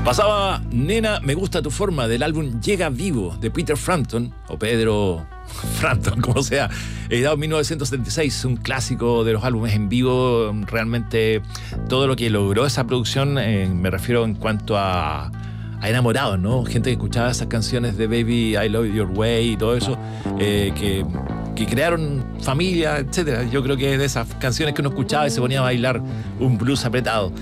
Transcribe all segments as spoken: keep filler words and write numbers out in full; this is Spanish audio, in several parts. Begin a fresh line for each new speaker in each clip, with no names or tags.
Pasaba Nena, me gusta tu forma, del álbum Llega Vivo, de Peter Frampton, o Pedro Frampton, como sea, editado en mil novecientos setenta y seis, un clásico de los álbumes en vivo. Realmente todo lo que logró esa producción, eh, me refiero en cuanto a, a enamorados, ¿no? Gente que escuchaba esas canciones de Baby, I Love Your Way y todo eso, eh, que, que crearon familia, etcétera. Yo creo que de esas canciones que uno escuchaba y se ponía a bailar un blues apretado.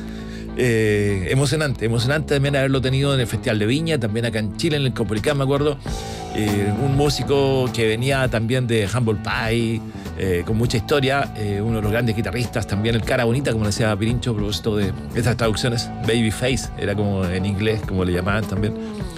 Eh, emocionante, emocionante también haberlo tenido en el Festival de Viña, también acá en Chile, en el Caupolicán, me acuerdo. Eh, un músico que venía también de Humble Pie, eh, con mucha historia, eh, uno de los grandes guitarristas, también el cara bonita, como le decía Pirincho, a propósito de estas traducciones, Babyface, era como en inglés, como le llamaban también.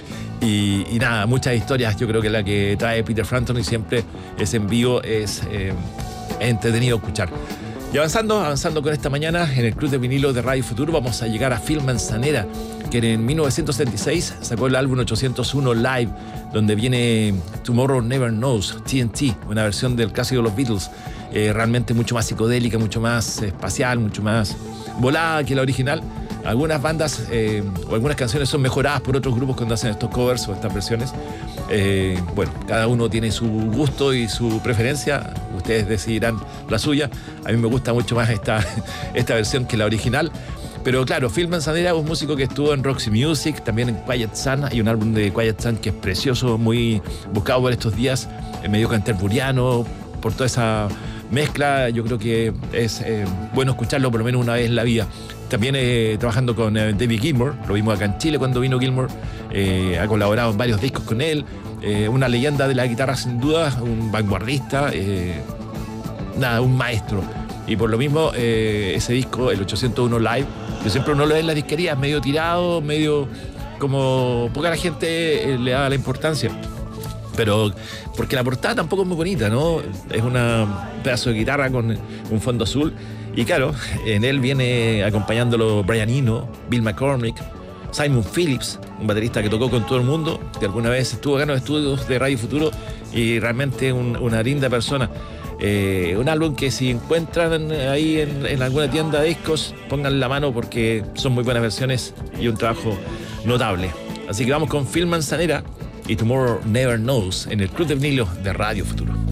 Y, y nada, muchas historias, yo creo que la que trae Peter Frampton, y siempre es en vivo, es eh, entretenido escuchar. Y avanzando, avanzando con esta mañana, en el Club de Vinilo de Radio Futuro vamos a llegar a Phil Manzanera, que en mil novecientos setenta y seis sacó el álbum ochocientos uno Live, donde viene Tomorrow Never Knows, T N T, una versión del clásico de los Beatles, eh, realmente mucho más psicodélica, mucho más espacial, mucho más volada que la original. Algunas bandas eh, o algunas canciones son mejoradas por otros grupos cuando hacen estos covers o estas versiones. Eh, bueno, cada uno tiene su gusto y su preferencia, ustedes decidirán la suya. A mí me gusta mucho más esta, esta versión que la original. Pero claro, Phil Manzanera es un músico que estuvo en Roxy Music, también en Quiet Sun. Hay un álbum de Quiet Sun que es precioso, muy buscado por estos días, medio canterburiano, por toda esa mezcla. Yo creo que es eh, bueno escucharlo por lo menos una vez en la vida. También eh, trabajando con eh, David Gilmour, lo vimos acá en Chile cuando vino Gilmour, eh, ha colaborado en varios discos con él, eh, una leyenda de la guitarra sin duda, un vanguardista, eh, nada, un maestro. Y por lo mismo, eh, ese disco, el ochocientos uno Live, que siempre uno lo ve en las disquerías, medio tirado, medio como poca la gente eh, le da la importancia. Pero porque la portada tampoco es muy bonita, ¿no? Es una, un pedazo de guitarra con un fondo azul. Y claro, en él viene acompañándolo Brian Eno, Bill McCormick, Simon Phillips, un baterista que tocó con todo el mundo, que alguna vez estuvo acá en los estudios de Radio Futuro, y realmente un, una linda persona. Eh, un álbum que si encuentran ahí en, en alguna tienda de discos, pongan la mano porque son muy buenas versiones y un trabajo notable. Así que vamos con Phil Manzanera y Tomorrow Never Knows en el Club de Vinilo de Radio Futuro.